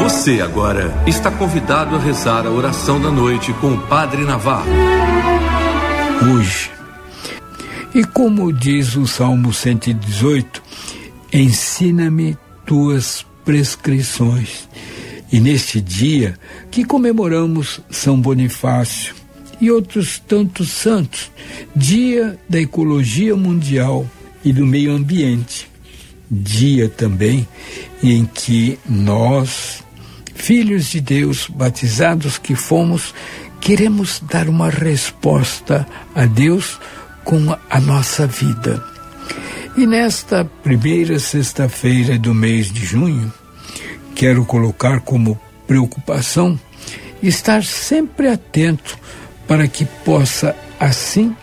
Você agora está convidado a rezar a oração da noite com o Padre Navarro. Hoje, e como diz o Salmo 118, ensina-me tuas prescrições. E neste dia que comemoramos São Bonifácio e outros tantos santos, dia da ecologia mundial e do meio ambiente, dia também em que nós, filhos de Deus, batizados que fomos, queremos dar uma resposta a Deus com a nossa vida. E nesta primeira sexta-feira do mês de junho, quero colocar como preocupação estar sempre atento para que possa, assim,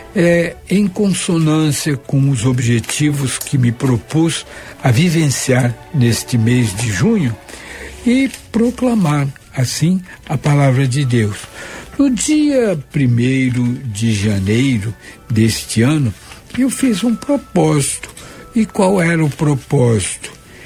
em consonância com os objetivos que me propus a vivenciar neste mês de junho, e proclamar, assim, a palavra de Deus. No dia 1º de janeiro deste ano, eu fiz um propósito. E qual era o propósito?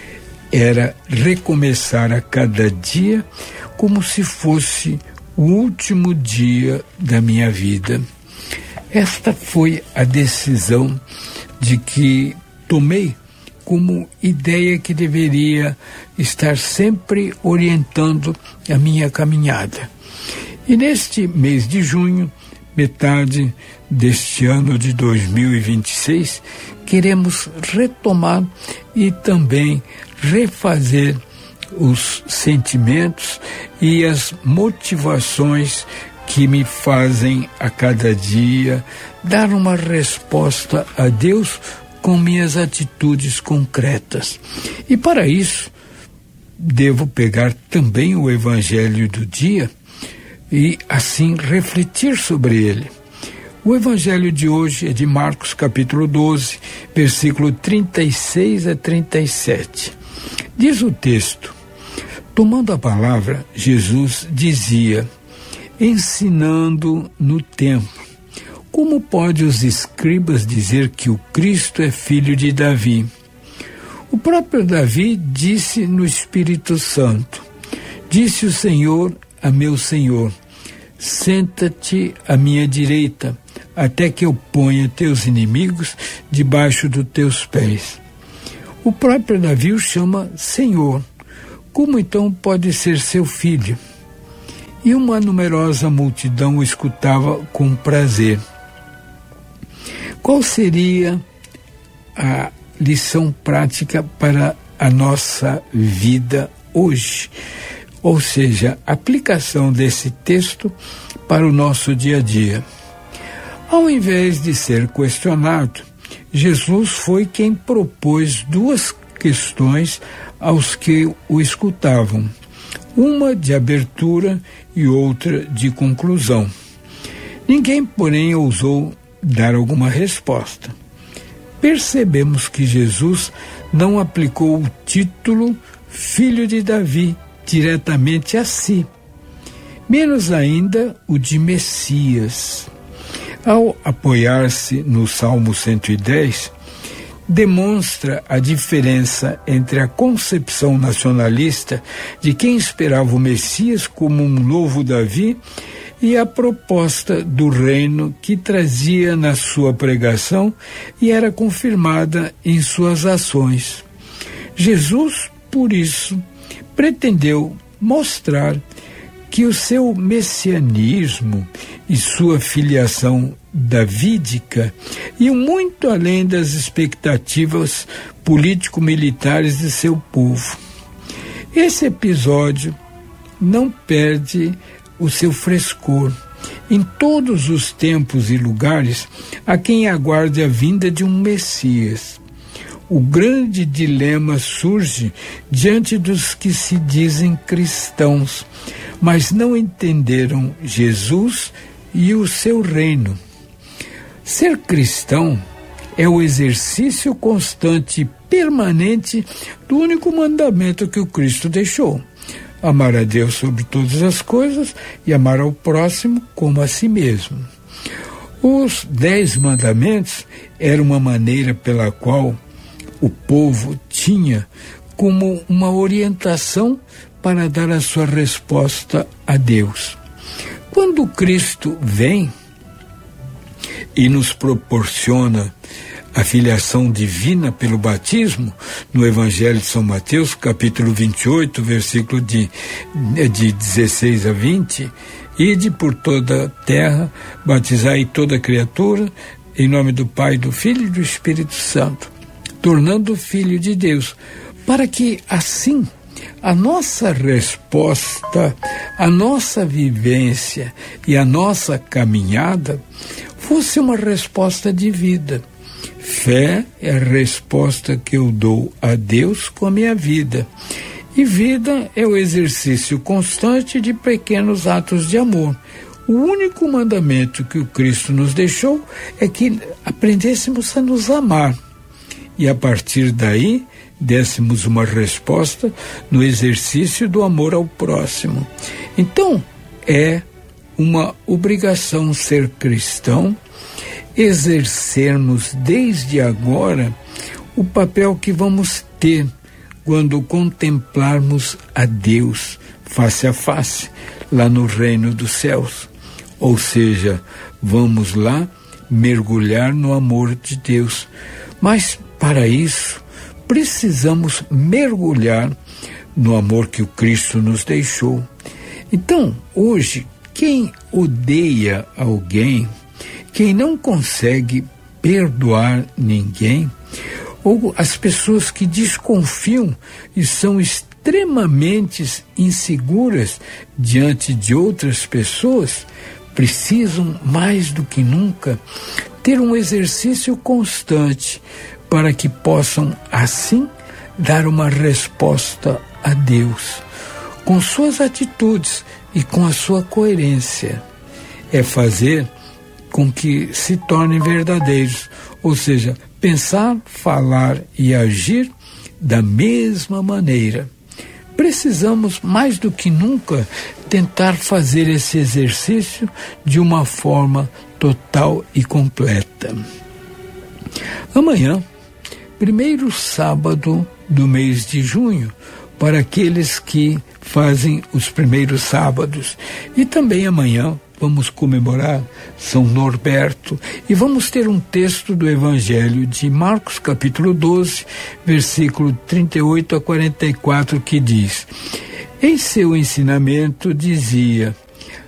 Era recomeçar a cada dia como se fosse o último dia da minha vida. Esta foi a decisão de que tomei como ideia que deveria estar sempre orientando a minha caminhada. E neste mês de junho, metade deste ano de 2026, queremos retomar e também refazer os sentimentos e as motivações que me fazem a cada dia dar uma resposta a Deus com minhas atitudes concretas. E para isso, devo pegar também o Evangelho do dia e assim refletir sobre ele. O Evangelho de hoje é de Marcos capítulo 12, versículo 36 a 37. Diz o texto: tomando a palavra, Jesus dizia, ensinando no templo: como pode os escribas dizer que o Cristo é filho de Davi? O próprio Davi disse no Espírito Santo: disse o Senhor a meu Senhor, senta-te à minha direita, até que eu ponha teus inimigos debaixo dos teus pés. O próprio Davi o chama Senhor. Como então pode ser seu filho? E uma numerosa multidão o escutava com prazer. Qual seria a lição prática para a nossa vida hoje? Ou seja, a aplicação desse texto para o nosso dia a dia. Ao invés de ser questionado, Jesus foi quem propôs duas questões aos que o escutavam, uma de abertura e outra de conclusão. Ninguém, porém, ousou dar alguma resposta. Percebemos que Jesus não aplicou o título Filho de Davi diretamente a si, menos ainda o de Messias. Ao apoiar-se no Salmo 110, demonstra a diferença entre a concepção nacionalista de quem esperava o Messias como um novo Davi e a proposta do reino que trazia na sua pregação e era confirmada em suas ações. Jesus, por isso, pretendeu mostrar que o seu messianismo e sua filiação davídica iam muito além das expectativas político-militares de seu povo. Esse episódio não perde o seu frescor. Em todos os tempos e lugares, há quem aguarde a vinda de um Messias. O grande dilema surge diante dos que se dizem cristãos, mas não entenderam Jesus e o seu reino. Ser cristão é o exercício constante e permanente do único mandamento que o Cristo deixou: amar a Deus sobre todas as coisas e amar ao próximo como a si mesmo. Os 10 mandamentos eram uma maneira pela qual o povo tinha como uma orientação para dar a sua resposta a Deus. Quando Cristo vem e nos proporciona a filiação divina pelo batismo, no Evangelho de São Mateus, capítulo 28, versículo de 16 a 20, ide por toda a terra, batizai toda criatura, em nome do Pai, do Filho e do Espírito Santo, tornando filho de Deus, para que assim a nossa resposta, a nossa vivência e a nossa caminhada fosse uma resposta de vida. Fé é a resposta que eu dou a Deus com a minha vida. E vida é o exercício constante de pequenos atos de amor. O único mandamento que o Cristo nos deixou é que aprendêssemos a nos amar. E a partir daí, dessemos uma resposta no exercício do amor ao próximo. Então, é uma obrigação ser cristão, exercermos desde agora o papel que vamos ter quando contemplarmos a Deus face a face, lá no reino dos céus. Ou seja, vamos lá mergulhar no amor de Deus. Mas, para isso, precisamos mergulhar no amor que o Cristo nos deixou. Então, hoje, quem odeia alguém, quem não consegue perdoar ninguém, ou as pessoas que desconfiam e são extremamente inseguras diante de outras pessoas, precisam mais do que nunca ter um exercício constante para que possam, assim, dar uma resposta a Deus, com suas atitudes e com a sua coerência. É fazer com que se tornem verdadeiros, ou seja, pensar, falar e agir da mesma maneira. Precisamos, mais do que nunca, tentar fazer esse exercício de uma forma total e completa. Amanhã, primeiro sábado do mês de junho, para aqueles que fazem os primeiros sábados. E também amanhã vamos comemorar São Norberto e vamos ter um texto do Evangelho de Marcos, capítulo 12, versículo 38 a 44, que diz: em seu ensinamento dizia: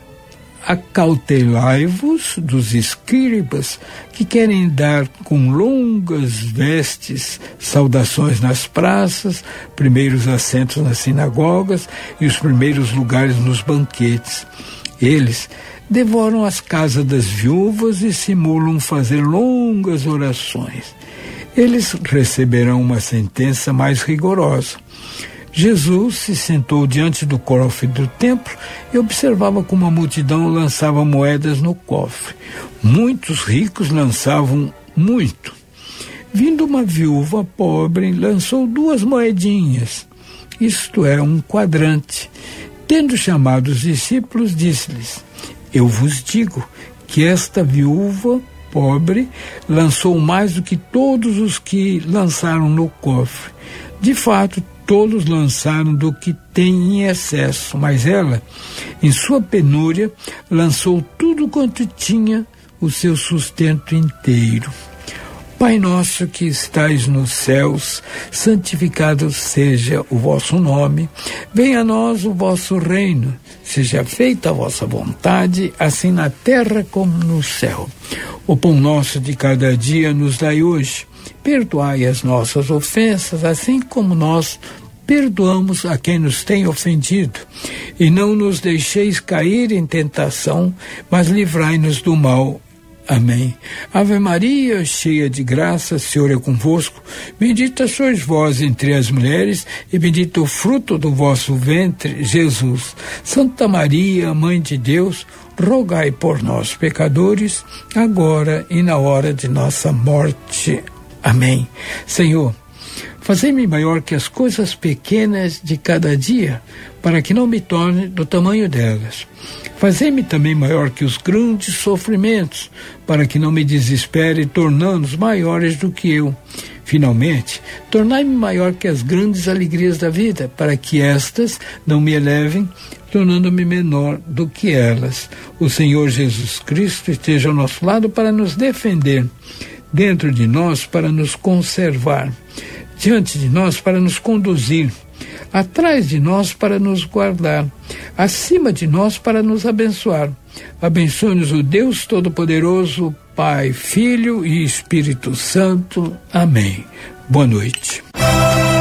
acautelai-vos dos escribas que querem dar com longas vestes saudações nas praças, primeiros assentos nas sinagogas e os primeiros lugares nos banquetes. Eles devoram as casas das viúvas e simulam fazer longas orações. Eles receberão uma sentença mais rigorosa. Jesus se sentou diante do cofre do templo e observava como a multidão lançava moedas no cofre. Muitos ricos lançavam muito. Vindo uma viúva pobre, lançou 2 moedinhas, isto é, 1 quadrante. Tendo chamado os discípulos, disse-lhes: eu vos digo que esta viúva pobre lançou mais do que todos os que lançaram no cofre. De fato, todos lançaram do que tem em excesso, mas ela, em sua penúria, lançou tudo quanto tinha, o seu sustento inteiro. Pai nosso que estais nos céus, santificado seja o vosso nome, venha a nós o vosso reino, seja feita a vossa vontade, assim na terra como no céu. O pão nosso de cada dia nos dai hoje. Perdoai as nossas ofensas, assim como nós perdoamos a quem nos tem ofendido. E não nos deixeis cair em tentação, mas livrai-nos do mal. Amém. Ave Maria, cheia de graça, o Senhor é convosco. Bendita sois vós entre as mulheres, e bendito o fruto do vosso ventre, Jesus. Santa Maria, Mãe de Deus, rogai por nós, pecadores, agora e na hora de nossa morte. Amém. Senhor, Fazei-me maior que as coisas pequenas de cada dia, para que não me torne do tamanho delas. Fazei-me também maior que os grandes sofrimentos, para que não me desespere, tornando-os maiores do que eu. Finalmente, tornai-me maior que as grandes alegrias da vida, para que estas não me elevem, tornando-me menor do que elas. O Senhor Jesus Cristo esteja ao nosso lado para nos defender, dentro de nós para nos conservar, diante de nós para nos conduzir, atrás de nós para nos guardar, acima de nós para nos abençoar. Abençoe-nos o Deus Todo-Poderoso, Pai, Filho e Espírito Santo. Amém. Boa noite.